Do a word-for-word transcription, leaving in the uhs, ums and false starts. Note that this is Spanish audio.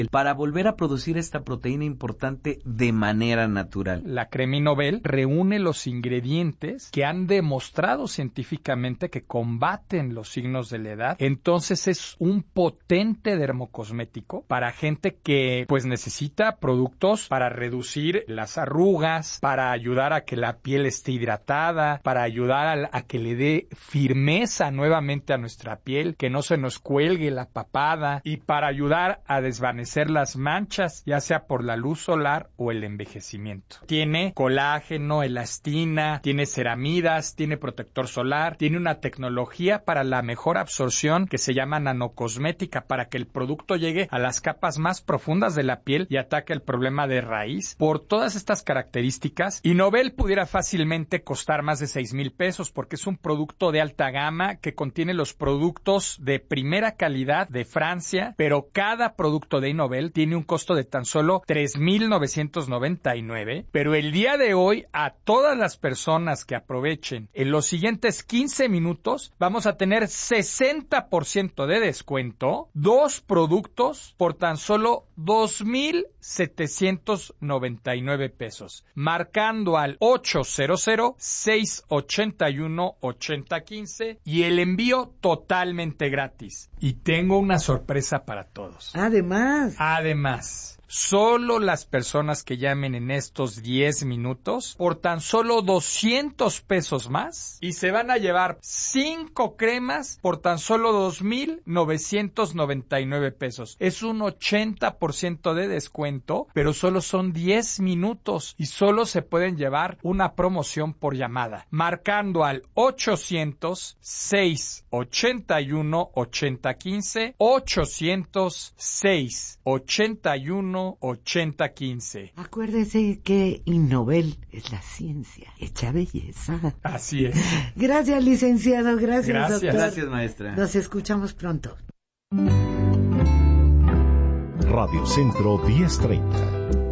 para volver a producir esta proteína importante de manera natural. La crema Innovel reúne los ingredientes que han demostrado científicamente que combaten los signos de la edad. Entonces es un potente dermocosmético para gente que pues necesita productos para reducir las arrugas, para ayudar a que la piel esté hidratada, para ayudar a, a que le dé firmeza nuevamente a nuestra piel, que no se nos cuelgue la papada, y para ayudar a desvanecer las manchas, ya sea por la luz solar o el envejecimiento. Tiene colágeno, elastina, tiene ceramidas, tiene protector solar, tiene una tecnología para la mejor absorción que se llama nanocosmética, para que el producto llegue a las capas más profundas de la piel y ataque el problema de raíz. Por todas estas características, Innovel pudiera fácilmente costar más de seis mil pesos, porque es un producto de alta gama que contiene los productos de primera calidad de Francia, pero cada producto de Innovel tiene un costo de tan solo tres mil novecientos noventa y nueve, pero el día de hoy a todas las personas que aprovechen en los siguientes quince minutos vamos a tener sesenta por ciento de descuento, dos productos por tan solo dos mil setecientos noventa y nueve pesos, marcando al ochocientos, seiscientos ochenta y uno, ochenta quince y el envío totalmente gratis. Y tengo una sorpresa para todos. Además. Además, solo las personas que llamen en estos diez minutos por tan solo doscientos pesos más, y se van a llevar cinco cremas por tan solo dos mil novecientos noventa y nueve pesos. Es un ochenta por ciento de descuento, pero solo son diez minutos y solo se pueden llevar una promoción por llamada, marcando al ochocientos, seiscientos ochenta y uno, ochenta quince, ochocientos, seiscientos ochenta y uno, ochenta quince. Acuérdese que Innovel es la ciencia hecha belleza. Así es. Gracias, licenciado. Gracias, Gracias. doctor. Gracias, maestra. Nos escuchamos pronto. Radio Centro diez treinta.